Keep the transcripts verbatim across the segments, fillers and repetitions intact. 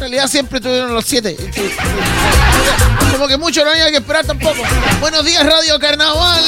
realidad siempre tuvieron los siete. Como que mucho no había que esperar tampoco. Buenos días, Radio Carnaval.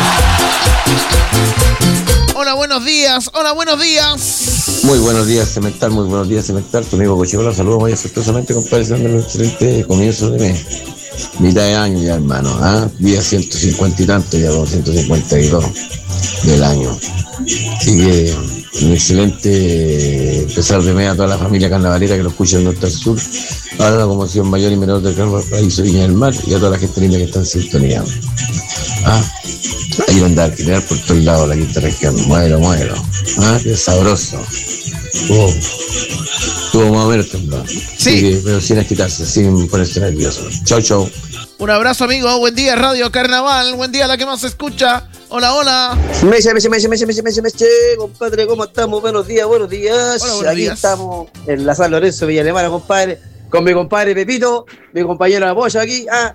Hola, buenos días. Hola, buenos días. Muy buenos días, Cemental. Muy buenos días, Cemental. Tu amigo Cochibola, saludos muy afectuosamente, compadre, dándole un excelente comienzo de mes. Mitad de año ya, hermano. ¿Ah? Día ciento cincuenta y tanto, ya con ciento cincuenta y dos del año. Así que un excelente empezar de mes a toda la familia carnavalera que lo escucha en norte al sur, a la conmoción mayor y menor del Gran Paraíso Viña del Mar y a toda la gente linda que está en sintonía. ¿Ah? Ahí van a alquiler por todos lados la quinta región. Muero, muero. ¿Ah? Qué sabroso. Oh. Tuvo más o menos temblor. Sí. Que, pero sin agitarse, sin ponerse nervioso. Chau, chau. Un abrazo, amigo. Buen día, Radio Carnaval. Buen día a la que más se escucha. Hola, hola. Meche, meche, meche, meche, meche, meche, meche, compadre, ¿cómo estamos? Buenos días, buenos días. Hola, buenos Aquí días. estamos en la San Lorenzo Villa Alemana, compadre, con mi compadre Pepito, mi compañero de apoyo aquí. Ah.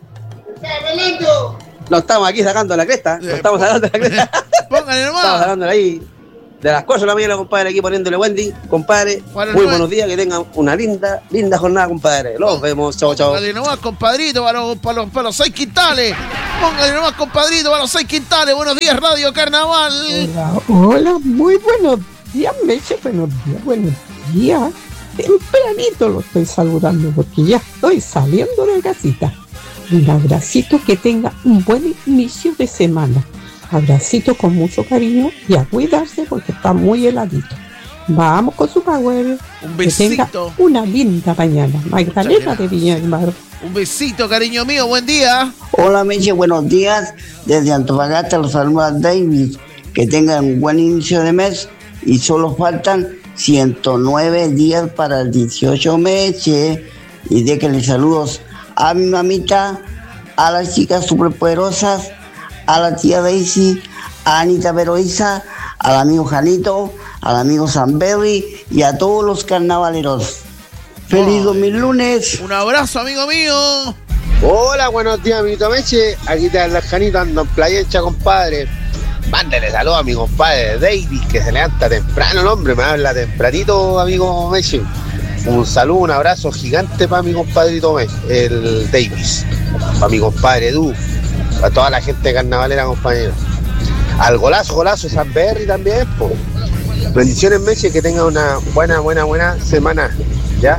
Nos estamos aquí sacando la cresta. Nos estamos sacando la cresta. Póngale nomás. Estamos sacando ahí de las cosas de la mañana, compadre, aquí poniéndole Wendy, compadre. Bueno, muy no buenos días, que tengan una linda, linda jornada, compadre. Los vemos, chao, chao. Póngale nomás, compadrito, para los, para los, para los seis quintales. Póngale nomás, compadrito, para los seis quintales. Buenos días, Radio Carnaval. Hola, hola, muy buenos días, Meche, buenos días, buenos días. Tempranito lo estoy saludando porque ya estoy saliendo de casita. Un abracito, que tenga un buen inicio de semana. Abracito con mucho cariño y a cuidarse porque está muy heladito. Vamos con su power. Un Que tenga besito. una linda mañana. Magdalena de Viña del Mar. Un besito, cariño mío. Buen día. Hola, Meche, buenos días. Desde Antofagasta los saluda David. Que tengan un buen inicio de mes y solo faltan ciento nueve días para el dieciocho, Meche. Y déjenle saludos a mi mamita, a las chicas superpoderosas, a la tía Daisy, a Anita Veroiza, al amigo Janito, al amigo Sanberry y a todos los carnavaleros. ¡Feliz dos mil lunes! Un abrazo, amigo mío. Hola, buenos días, amiguito Meche. Aquí está el Janito, ando en Playa Ancha, compadre. Mándale saludos a mi compadre David, que se levanta temprano, el hombre, me habla tempranito, amigo Meche. Un saludo, un abrazo gigante para mi compadrito Meche, el Davis. Para mi compadre Edu, para toda la gente carnavalera, compañero. Al golazo, golazo, Sanberry también, po. Bendiciones, Meche, que tenga una buena, buena, buena semana, ¿ya?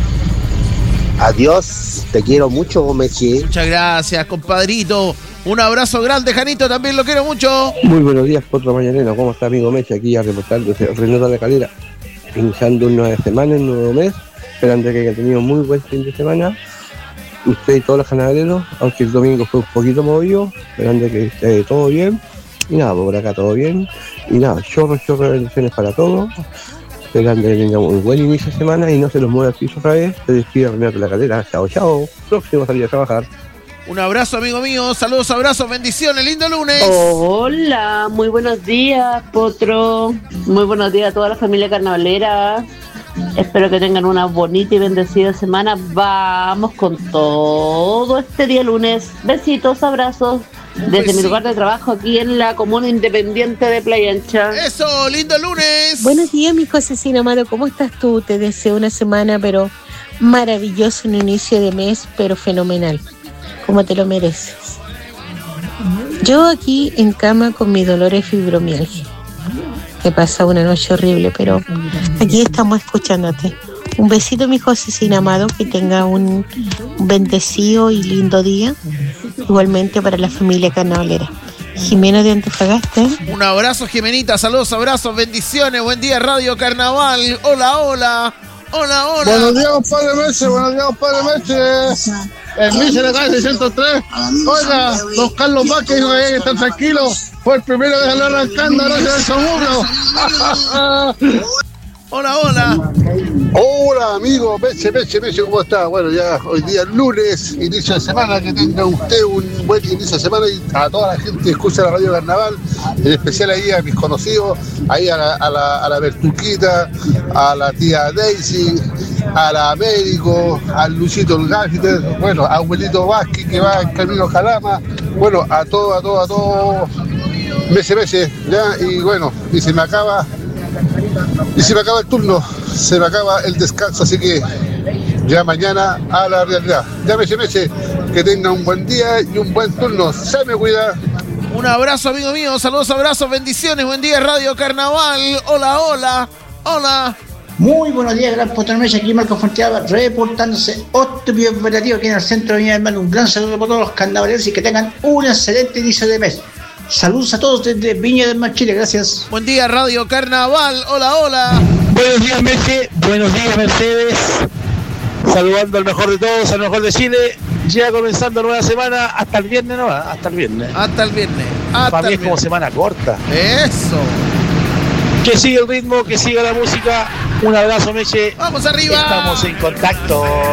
Adiós, te quiero mucho, Meche. Muchas gracias, compadrito. Un abrazo grande, Janito, también lo quiero mucho. Muy buenos días, Potro Mañanero. ¿Cómo está, amigo Meche? Aquí ya reportándose Renato de la Calera. Iniciando una nueva semana, un nuevo mes. Esperando que haya tenido muy buen fin de semana. Usted y todos los ganaderos, aunque el domingo fue un poquito movido. Esperando que esté todo bien. Y nada, por acá todo bien. Y nada, chorro, chorro de bendiciones para todos. Esperando que tengamos un buen inicio de semana y no se los mueva el piso otra vez. Se despide Renato de la Calera. Chao, chao. Próximo a salir a trabajar. Un abrazo, amigo mío. Saludos, abrazos, bendiciones. Lindo lunes. Hola, muy buenos días, Potro. Muy buenos días a toda la familia carnavalera. Espero que tengan una bonita y bendecida semana. Vamos con todo este día lunes. Besitos, abrazos. Desde besito. mi lugar de trabajo aquí en la comuna independiente de Playa Ancha. Eso, lindo lunes. Buenos días, mi Josecina Amado, ¿cómo estás tú? Te deseo una semana, pero maravilloso, un inicio de mes, pero fenomenal, como te lo mereces. Yo aquí en cama con mi dolor de fibromialgia. He pasado una noche horrible, pero aquí estamos escuchándote. Un besito, mi Josecina Amado, que tenga un bendecido y lindo día. Igualmente para la familia carnavalera. Jimena de Antofagasta. Un abrazo, Jimenita. Saludos, abrazos, bendiciones. Buen día, Radio Carnaval. Hola, hola. Hola, hola. Buenos días, compadre Meche. Buenos días, compadre Meche. El Michel acá de seiscientos tres. Oiga, don Carlos Vázquez dijo que están tranquilos. Fue el primero que salió arrancando gracias al Somurro. Hola, hola. Hola, amigo Meche, Meche, Meche, ¿cómo está? Bueno, ya hoy día lunes, inicio de semana, que tenga usted un buen inicio de semana y a toda la gente que escucha la Radio Carnaval, en especial ahí a mis conocidos, ahí a la, a la, a la Bertuquita, a la tía Daisy, a la Américo, al Luchito el Gaffiter, bueno, a abuelito Vázquez que va en camino a Calama, bueno, a todo, a todo, a todo, Meche, Meche, ya, y bueno, y se me acaba... Y se me acaba el turno, se me acaba el descanso, así que ya mañana a la realidad. Ya Meche Meche, que tenga un buen día y un buen turno. Se me cuida. Un abrazo, amigo mío. Saludos, abrazos, bendiciones. Buen día, Radio Carnaval. Hola, hola, hola. Muy buenos días, gran Potro Meche, aquí Marco Fonteaba, reportándose óptimo operativo aquí en el centro de mi hermano. Un gran saludo para todos los carnavaleros y que tengan un excelente inicio de mes. Saludos a todos desde Viña del Mar, Chile, gracias. Buen día, Radio Carnaval. Hola, hola. Buenos días, Meche. Buenos días, Mercedes. Saludando al mejor de todos, al mejor de Chile. Ya comenzando nueva semana, hasta el viernes, ¿no? Hasta el viernes. Hasta el viernes. Hasta Para mí el es como viernes. semana corta. Eso. Que siga el ritmo, que siga la música. Un abrazo, Meche. Vamos arriba. Estamos en contacto.